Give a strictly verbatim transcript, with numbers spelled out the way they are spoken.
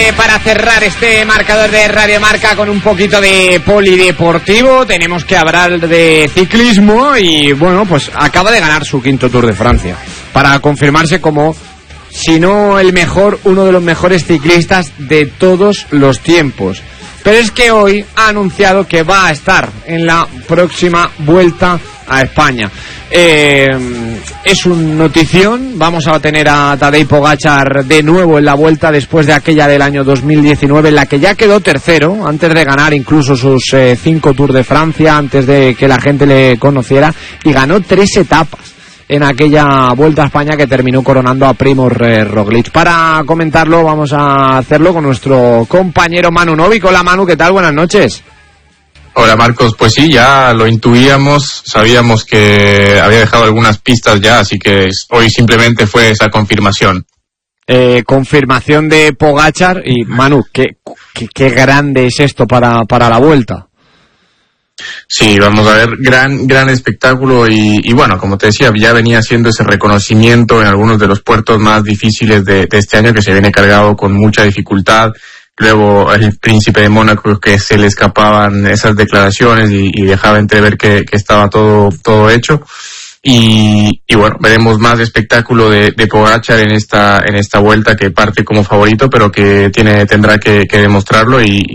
eh, para cerrar este marcador de Radio Marca con un poquito de polideportivo. Tenemos que hablar de ciclismo y bueno, pues acaba de ganar su quinto Tour de Francia para confirmarse como, si no el mejor, uno de los mejores ciclistas de todos los tiempos. Pero es que hoy ha anunciado que va a estar en la próxima Vuelta a España. Eh, es un notición. Vamos a tener a Tadej Pogačar de nuevo en la Vuelta después de aquella del año dos mil diecinueve, en la que ya quedó tercero, antes de ganar incluso sus eh, cinco Tours de Francia, antes de que la gente le conociera, y ganó tres etapas en aquella Vuelta a España que terminó coronando a Primož Roglič. Para comentarlo vamos a hacerlo con nuestro compañero Manu Novik. Hola Manu, ¿qué tal? Buenas noches. Hola Marcos, pues sí, ya lo intuíamos, sabíamos que había dejado algunas pistas ya, así que hoy simplemente fue esa confirmación. Eh, confirmación de Pogačar y Manu, qué, qué, qué grande es esto para, para la Vuelta. Sí, vamos a ver, gran gran espectáculo y, y bueno, como te decía, ya venía haciendo ese reconocimiento en algunos de los puertos más difíciles de, de este año, que se viene cargado con mucha dificultad. Luego el príncipe de Mónaco, que se le escapaban esas declaraciones y, y dejaba entrever que, que estaba todo todo hecho. Y, y bueno, veremos más espectáculo de, de Pogačar en esta en esta vuelta, que parte como favorito, pero que tiene tendrá que, que demostrarlo y,